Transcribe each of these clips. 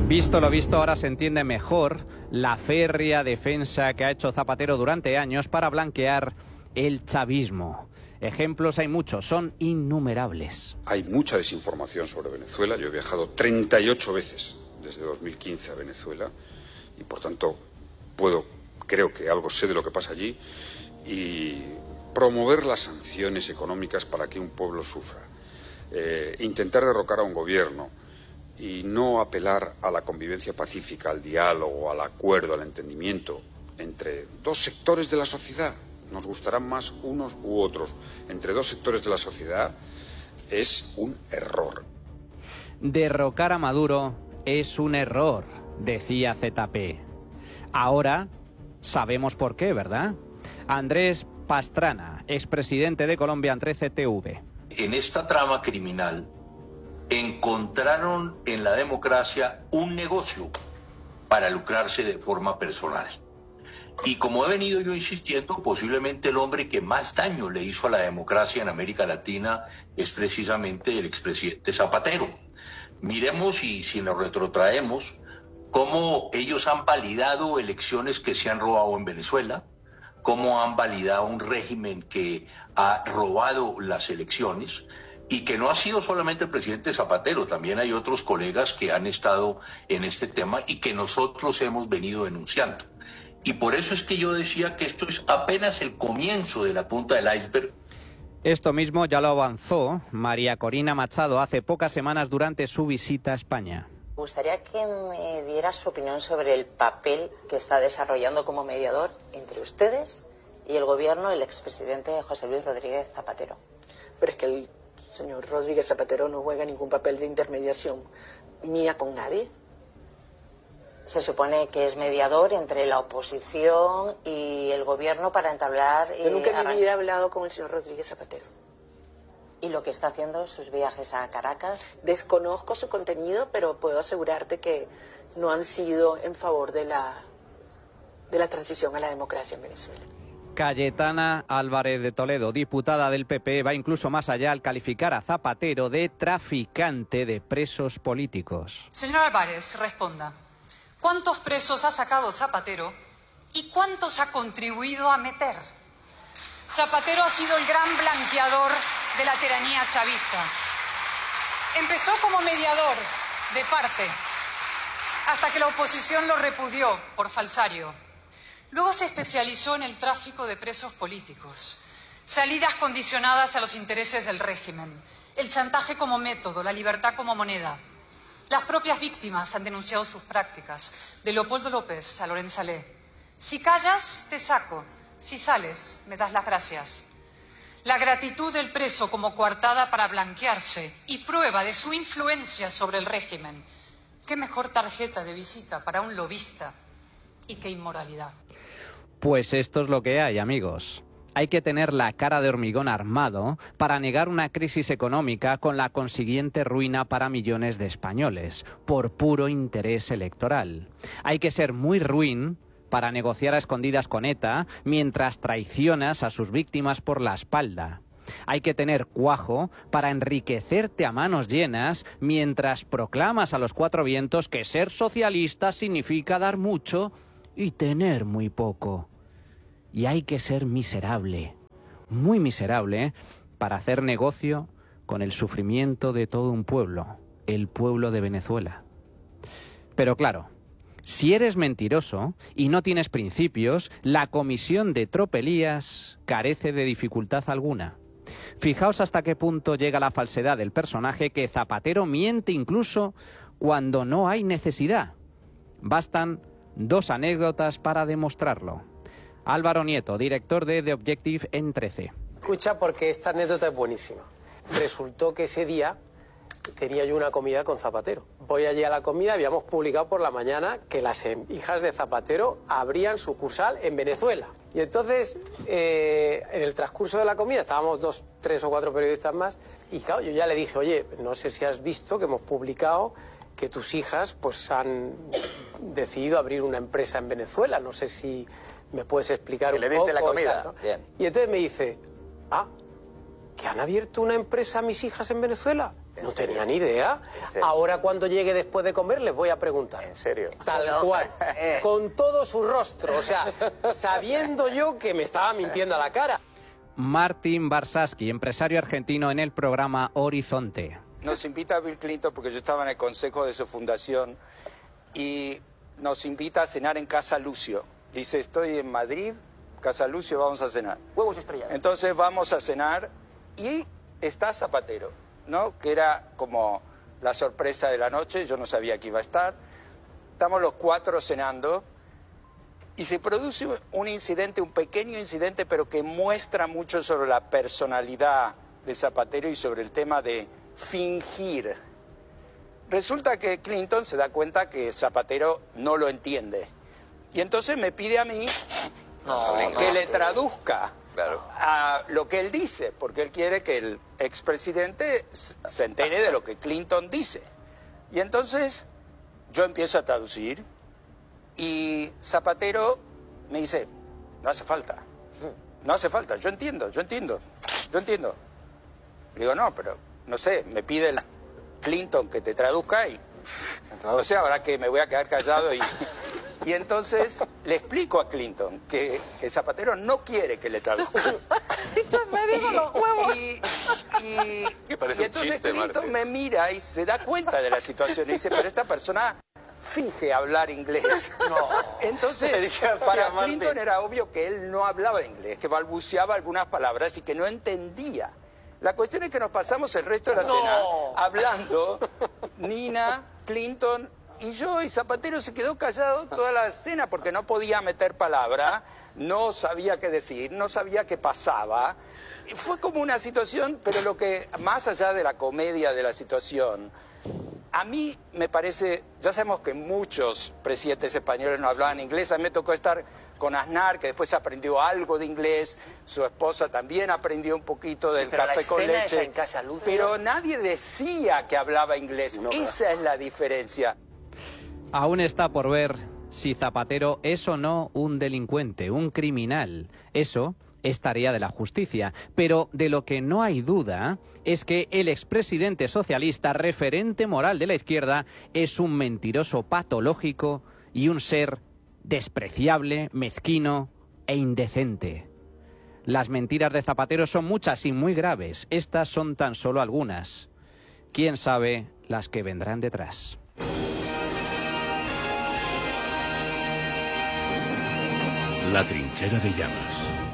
Visto lo visto, ahora se entiende mejor la férrea defensa que ha hecho Zapatero durante años para blanquear el chavismo. Ejemplos hay muchos, son innumerables. Hay mucha desinformación sobre Venezuela. Yo he viajado 38 veces desde 2015 a Venezuela y, por tanto, creo que algo sé de lo que pasa allí, y promover las sanciones económicas para que un pueblo sufra, intentar derrocar a un gobierno y no apelar a la convivencia pacífica, al diálogo, al acuerdo, al entendimiento entre dos sectores de la sociedad, nos gustarán más unos u otros, entre dos sectores de la sociedad, es un error. Derrocar a Maduro es un error, decía ZP. Ahora sabemos por qué, ¿verdad? Andrés Pastrana, expresidente de Colombia ante CTV. En esta trama criminal encontraron en la democracia un negocio para lucrarse de forma personal. Y como he venido yo insistiendo, posiblemente el hombre que más daño le hizo a la democracia en América Latina es precisamente el expresidente Zapatero. Miremos, y si nos retrotraemos, cómo ellos han validado elecciones que se han robado en Venezuela, cómo han validado un régimen que ha robado las elecciones, y que no ha sido solamente el presidente Zapatero, también hay otros colegas que han estado en este tema y que nosotros hemos venido denunciando. Y por eso es que yo decía que esto es apenas el comienzo de la punta del iceberg. Esto mismo ya lo avanzó María Corina Machado hace pocas semanas durante su visita a España. Me gustaría que me diera su opinión sobre el papel que está desarrollando como mediador entre ustedes y el gobierno el expresidente José Luis Rodríguez Zapatero. Pero es que el señor Rodríguez Zapatero no juega ningún papel de intermediación mía con nadie. Se supone que es mediador entre la oposición y el gobierno para entablar... Yo nunca en mi vida he hablado con el señor Rodríguez Zapatero. ¿Y lo que está haciendo, sus viajes a Caracas? Desconozco su contenido, pero puedo asegurarte que no han sido en favor de la transición a la democracia en Venezuela. Cayetana Álvarez de Toledo, diputada del PP, va incluso más allá al calificar a Zapatero de traficante de presos políticos. Señor Álvarez, responda. ¿Cuántos presos ha sacado Zapatero y cuántos ha contribuido a meter? Zapatero ha sido el gran blanqueador de la tiranía chavista. Empezó como mediador de parte, hasta que la oposición lo repudió por falsario. Luego se especializó en el tráfico de presos políticos, salidas condicionadas a los intereses del régimen, el chantaje como método, la libertad como moneda. Las propias víctimas han denunciado sus prácticas, de Leopoldo López a Lorenza Lé. Si callas, te saco. Si sales, me das las gracias. La gratitud del preso como coartada para blanquearse y prueba de su influencia sobre el régimen. ¿Qué mejor tarjeta de visita para un lobista? Y qué inmoralidad. Pues esto es lo que hay, amigos. Hay que tener la cara de hormigón armado para negar una crisis económica con la consiguiente ruina para millones de españoles, por puro interés electoral. Hay que ser muy ruin para negociar a escondidas con ETA mientras traicionas a sus víctimas por la espalda. Hay que tener cuajo para enriquecerte a manos llenas mientras proclamas a los cuatro vientos que ser socialista significa dar mucho y tener muy poco. Y hay que ser miserable, muy miserable, para hacer negocio con el sufrimiento de todo un pueblo, el pueblo de Venezuela. Pero claro, si eres mentiroso y no tienes principios, la comisión de tropelías carece de dificultad alguna. Fijaos hasta qué punto llega la falsedad del personaje, que Zapatero miente incluso cuando no hay necesidad. Bastan dos anécdotas para demostrarlo. Álvaro Nieto, director de The Objective en 13. Escucha, porque esta anécdota es buenísima. Resultó que ese día tenía yo una comida con Zapatero. Voy allí a la comida, habíamos publicado por la mañana que las hijas de Zapatero abrían sucursal en Venezuela. Y entonces, en el transcurso de la comida, estábamos 2, 3 o 4 periodistas más, y claro, yo ya le dije, oye, no sé si has visto que hemos publicado que tus hijas pues han decidido abrir una empresa en Venezuela. No sé si me puedes explicar un poco. ¿Le viste la comida? Tal, ¿no? Bien. Y entonces me dice, ¿que han abierto una empresa a mis hijas en Venezuela? No tenía ni idea. Ahora cuando llegue después de comer les voy a preguntar. ¿En serio? Tal cual. Con todo su rostro. O sea, sabiendo yo que me estaba mintiendo a la cara. Martin Barsaski, empresario argentino en el programa Horizonte. Nos invita Bill Clinton porque yo estaba en el consejo de su fundación y nos invita a cenar en Casa Lucio. Dice, estoy en Madrid, Casa Lucio, vamos a cenar. Huevos estrellados. Entonces vamos a cenar y está Zapatero, ¿no? Que era como la sorpresa de la noche, yo no sabía que iba a estar. Estamos los cuatro cenando y se produce un incidente, un pequeño incidente, pero que muestra mucho sobre la personalidad de Zapatero y sobre el tema de fingir. Resulta que Clinton se da cuenta que Zapatero no lo entiende. Y entonces me pide a mí que le traduzca a lo que él dice, porque él quiere que el expresidente se entere de lo que Clinton dice. Y entonces yo empiezo a traducir y Zapatero me dice, no hace falta, yo entiendo. Le digo, no, pero no sé, me pide el Clinton que te traduzca y no sé, habrá que me voy a quedar callado y entonces le explico a Clinton que Zapatero no quiere que le traduzca. Y entonces chiste, Clinton Martín me mira y se da cuenta de la situación y dice, pero esta persona finge hablar inglés. Entonces, para Clinton era obvio que él no hablaba inglés, que balbuceaba algunas palabras y que no entendía. La cuestión es que nos pasamos el resto de la cena hablando, Nina, Clinton y yo, y Zapatero se quedó callado toda la cena porque no podía meter palabra, no sabía qué decir, no sabía qué pasaba. Fue como una situación, pero lo que, más allá de la comedia de la situación, a mí me parece, ya sabemos que muchos presidentes españoles no hablaban inglés, a mí me tocó estar con Aznar, que después aprendió algo de inglés, su esposa también aprendió un poquito del café con leche, en Casa Lucio, pero nadie decía que hablaba inglés, esa es la diferencia. Aún está por ver si Zapatero es o no un delincuente, un criminal. Eso es tarea de la justicia, pero de lo que no hay duda es que el expresidente socialista, referente moral de la izquierda, es un mentiroso patológico y un ser despreciable, mezquino e indecente. Las mentiras de Zapatero son muchas y muy graves. Estas son tan solo algunas. ¿Quién sabe las que vendrán detrás? La trinchera de llamas.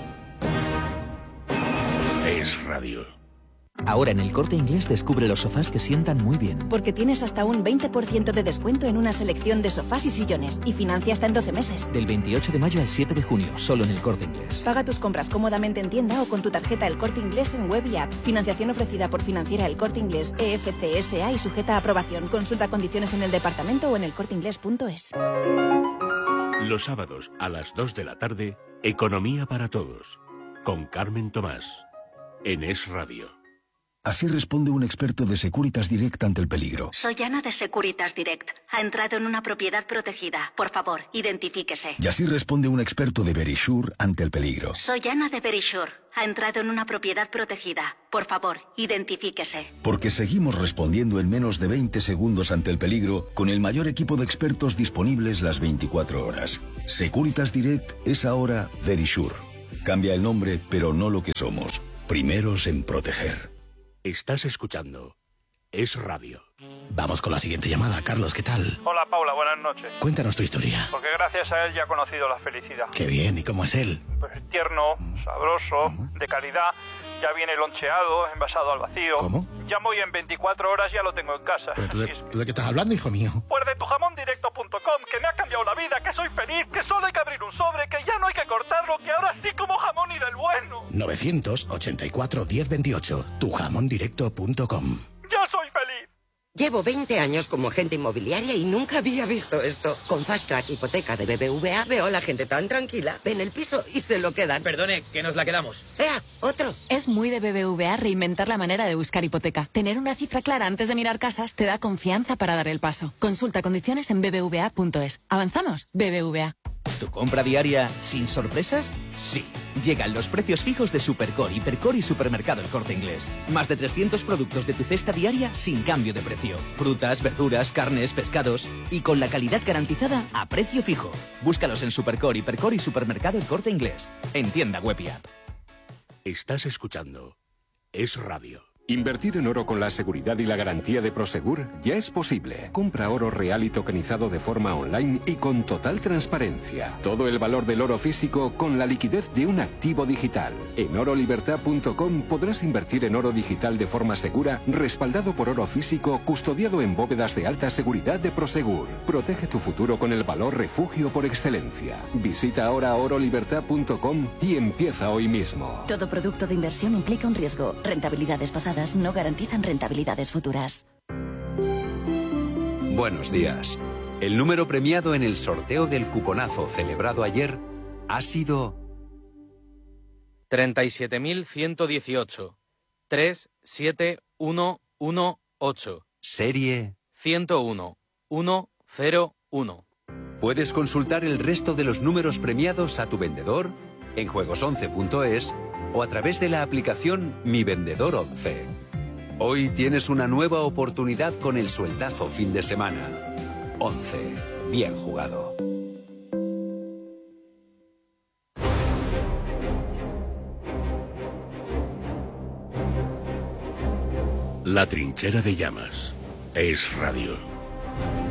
Es radio. Ahora en El Corte Inglés descubre los sofás que sientan muy bien. Porque tienes hasta un 20% de descuento en una selección de sofás y sillones y financia hasta en 12 meses. Del 28 de mayo al 7 de junio, solo en El Corte Inglés. Paga tus compras cómodamente en tienda o con tu tarjeta El Corte Inglés en web y app. Financiación ofrecida por Financiera El Corte Inglés EFCSA y sujeta a aprobación. Consulta condiciones en el departamento o en elcorteinglés.es. Los sábados a las 2 de la tarde, Economía para Todos, con Carmen Tomás, en Es Radio. Así responde un experto de Securitas Direct ante el peligro. Soy Ana de Securitas Direct. Ha entrado en una propiedad protegida. Por favor, identifíquese. Y así responde un experto de Verisure ante el peligro. Soy Ana de Verisure. Ha entrado en una propiedad protegida. Por favor, identifíquese. Porque seguimos respondiendo en menos de 20 segundos ante el peligro con el mayor equipo de expertos disponibles las 24 horas. Securitas Direct es ahora Verisure. Cambia el nombre, pero no lo que somos. Primeros en proteger. Estás escuchando Es Radio. Vamos con la siguiente llamada. Carlos, ¿qué tal? Hola, Paula, buenas noches. Cuéntanos tu historia. Porque gracias a él ya he conocido la felicidad. Qué bien, ¿y cómo es él? Pues tierno, sabroso, de calidad. Ya viene loncheado, envasado al vacío. ¿Cómo? Llamo y en 24 horas ya lo tengo en casa. ¿Pero tú de qué estás hablando, hijo mío? Pues de tujamondirecto.com, que me ha cambiado la vida, que soy feliz, que solo hay que abrir un sobre, que ya no hay que cortarlo, que ahora sí como jamón y del bueno. 984 1028, tujamondirecto.com. ¡Yo soy feliz! Llevo 20 años como agente inmobiliaria y nunca había visto esto. Con Fast Track Hipoteca de BBVA veo a la gente tan tranquila. Ven el piso y se lo quedan. Perdone, que nos la quedamos. ¡Ea, otro! Es muy de BBVA reinventar la manera de buscar hipoteca. Tener una cifra clara antes de mirar casas te da confianza para dar el paso. Consulta condiciones en bbva.es. ¿Avanzamos? BBVA. ¿Tu compra diaria sin sorpresas? Sí. Llegan los precios fijos de Supercore, Hipercore y Supermercado El Corte Inglés. Más de 300 productos de tu cesta diaria sin cambio de precio. Frutas, verduras, carnes, pescados. Y con la calidad garantizada a precio fijo. Búscalos en Supercore, Hipercore y Supermercado El Corte Inglés. En tienda web y app. Estás escuchando Es Radio. Invertir en oro con la seguridad y la garantía de Prosegur ya es posible. Compra oro real y tokenizado de forma online y con total transparencia. Todo el valor del oro físico con la liquidez de un activo digital. En orolibertad.com podrás invertir en oro digital de forma segura, respaldado por oro físico, custodiado en bóvedas de alta seguridad de Prosegur. Protege tu futuro con el valor refugio por excelencia. Visita ahora orolibertad.com y empieza hoy mismo. Todo producto de inversión implica un riesgo. Rentabilidades pasadas no garantizan rentabilidades futuras. Buenos días. El número premiado en el sorteo del cuponazo celebrado ayer ha sido 37.118. 37118. Serie 101-101. Puedes consultar el resto de los números premiados a tu vendedor en juegos11.es o a través de la aplicación Mi Vendedor 11. Hoy tienes una nueva oportunidad con el sueldazo fin de semana. 11. Bien jugado. La trinchera de llamas. Es Radio.